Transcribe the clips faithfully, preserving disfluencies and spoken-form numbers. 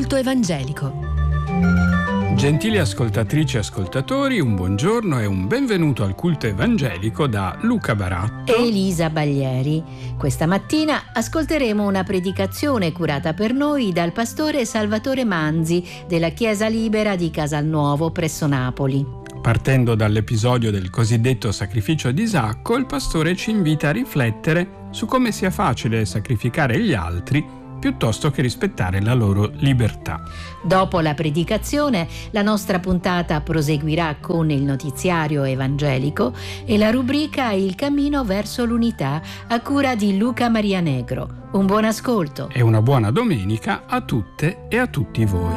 culto evangelico. Gentili ascoltatrici e ascoltatori, un buongiorno e un benvenuto al culto evangelico da Luca Baratto e Elisa Baglieri. Questa mattina ascolteremo una predicazione curata per noi dal pastore Salvatore Manzi della Chiesa Libera di Casalnuovo presso Napoli. Partendo dall'episodio del cosiddetto sacrificio di Isacco, il pastore ci invita a riflettere su come sia facile sacrificare gli altri piuttosto che rispettare la loro libertà. Dopo la predicazione, la nostra puntata proseguirà con il notiziario evangelico e la rubrica Il cammino verso l'unità a cura di Luca Marianegro. Un buon ascolto e una buona domenica a tutte e a tutti voi.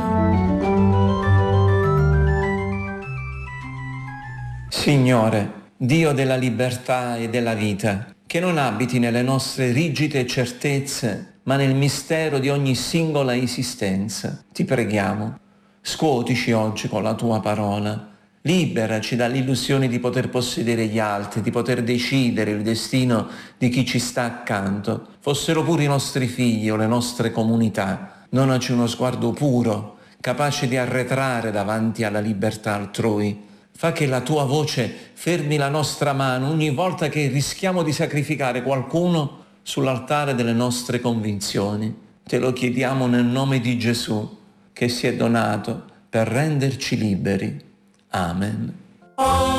Signore, Dio della libertà e della vita, che non abiti nelle nostre rigide certezze, ma nel mistero di ogni singola esistenza. Ti preghiamo, scuotici oggi con la tua parola, liberaci dall'illusione di poter possedere gli altri, di poter decidere il destino di chi ci sta accanto, fossero pure i nostri figli o le nostre comunità. Donaci uno sguardo puro, capace di arretrare davanti alla libertà altrui. Fa che la tua voce fermi la nostra mano ogni volta che rischiamo di sacrificare qualcuno sull'altare delle nostre convinzioni. Te lo chiediamo nel nome di Gesù, che si è donato per renderci liberi. Amen.